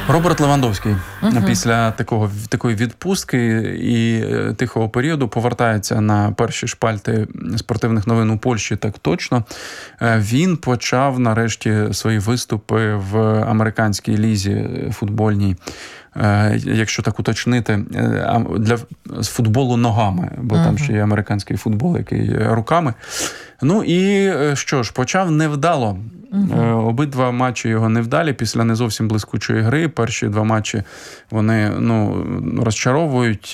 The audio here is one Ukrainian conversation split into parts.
Роберт Левандовський після такої відпустки і тихого періоду повертається на перші шпальти спортивних новин у Польщі, так точно. Він почав нарешті свої виступи в американській лізі футбольній, якщо так уточнити, з футболу ногами, бо там ще є американський футбол, який руками. Ну і що ж, почав невдало. Обидва матчі його невдалі після не зовсім блискучої гри. Перші два матчі вони розчаровують.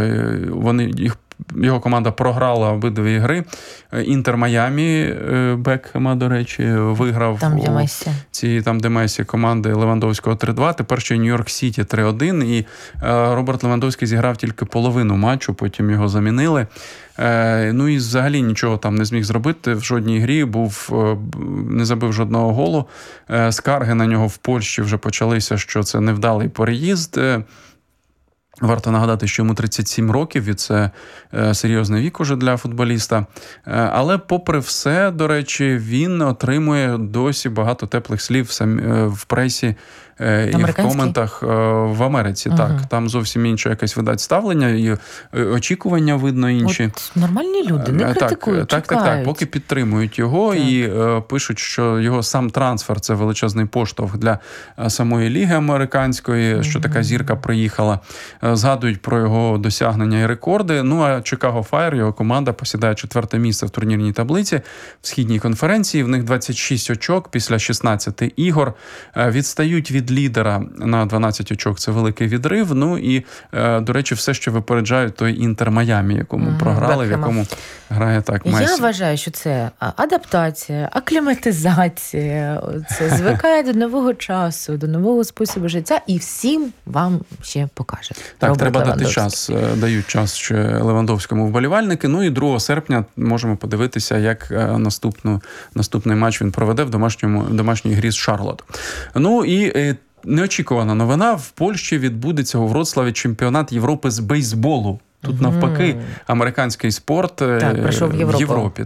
Його команда програла обидві гри. Інтер Майамі Бекхема, до речі, виграв там, де Месі, команди Левандовського 3-2. Тепер ще Нью-Йорк Сіті 3-1. І Роберт Левандовський зіграв тільки половину матчу, потім його замінили. Ну і взагалі нічого там не зміг зробити. В жодній грі не забив жодного голу. Скарги на нього в Польщі вже почалися, що це невдалий переїзд. Варто нагадати, що йому 37 років, і це серйозний вік уже для футболіста. Але попри все, до речі, він отримує досі багато теплих слів в пресі і в коментах в Америці. Так, там зовсім інше якесь, видать, ставлення, і очікування видно інші. От нормальні люди, не критикують, Так, поки підтримують його і пишуть, що його сам трансфер – це величезний поштовх для самої ліги американської, що така зірка приїхала. Згадують про його досягнення і рекорди. Ну, а Chicago Fire, його команда, посідає 4-те місце в турнірній таблиці в східній конференції. В них 26 очок після 16 ігор. Відстають від лідера на 12 очок. Це великий відрив. Ну і, до речі, все, що випереджають той Інтер Майамі, якому програли, в якому грає так Месі. Я вважаю, що це адаптація, акліматизація, це звикає до нового часу, до нового способу життя, і всім вам ще покаже. Так, треба дати час, дають час ще Левандовському вболівальники. Ну і 2 серпня можемо подивитися, як наступний матч він проведе в домашній грі з Шарлот. Ну і неочікувана новина. В Польщі відбудеться у Вроцлаві чемпіонат Європи з бейсболу. Тут навпаки американський спорт в Європі.